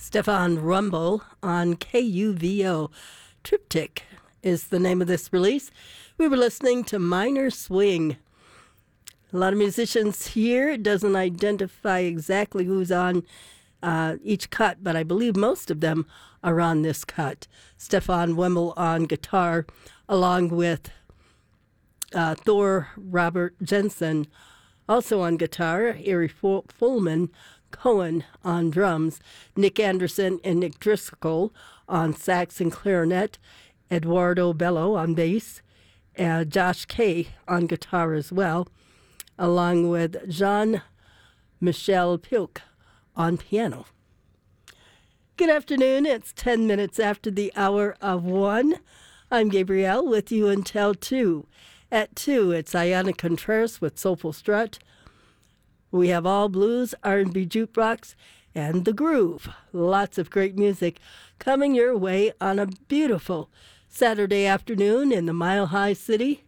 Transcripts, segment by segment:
Stefan Rumble on KUVO. Triptych is the name of this release. We were listening to Minor Swing. A lot of musicians here. It doesn't identify exactly who's on each cut, but I believe most of them are on this cut. Stefan Wemmel on guitar, along with Thor Robert Jensen, also on guitar, Ari Fullman Cohen on drums, Nick Anderson and Nick Driscoll on sax and clarinet, Eduardo Bello on bass, Josh Kay on guitar as well, along with Jean-Michel Pilk on piano. Good afternoon. It's 10 minutes after the hour of 1. I'm Gabrielle with you until 2. At 2, it's Ayana Contreras with Soulful Strut. We have all blues, R&B jukebox, and the groove. Lots of great music coming your way on a beautiful Saturday afternoon in the Mile High City.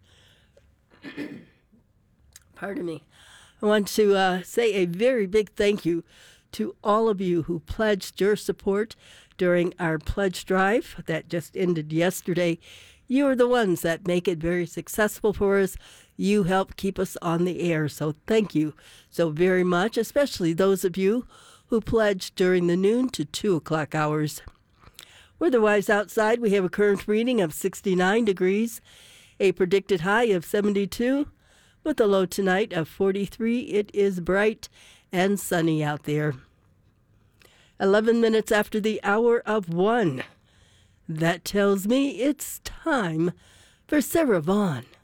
Pardon me. I want to say a very big thank you to all of you who pledged your support during our pledge drive that just ended yesterday. You are the ones that make it very successful for us. You help keep us on the air, so thank you so very much, especially those of you who pledged during the noon to 2 o'clock hours. Weather-wise outside, we have a current reading of 69 degrees, a predicted high of 72, with a low tonight of 43. It is bright and sunny out there. 11 minutes after the hour of 1. That tells me it's time for Sarah Vaughan.